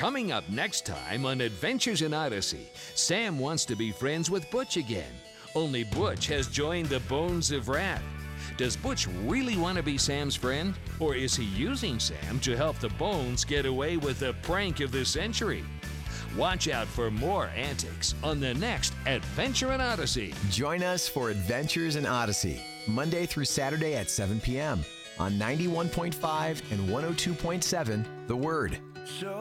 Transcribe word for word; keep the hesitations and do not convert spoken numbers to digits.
Coming up next time on Adventures in Odyssey, Sam wants to be friends with Butch again. Only Butch has joined the Bones of Wrath. Does Butch really want to be Sam's friend? Or is he using Sam to help the Bones get away with the prank of the century? Watch out for more antics on the next Adventure in Odyssey. Join us for Adventures in Odyssey, Monday through Saturday at seven p.m. on ninety-one point five and one oh two point seven The Word. So